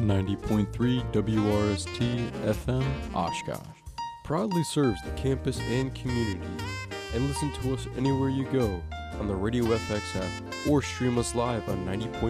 90.3 WRST FM Oshkosh proudly serves the campus and community. And listen to us anywhere you go on the Radio FX app or stream us live on 90.3